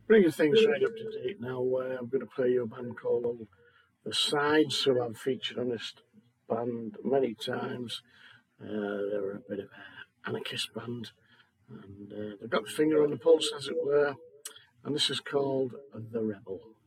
Bringing things right up to date now, I'm going to play you a band called The Sides, who I've featured on this band many times. They're a bit of an anarchist band, and they've got the finger on the pulse, as it were, and this is called The Rebel.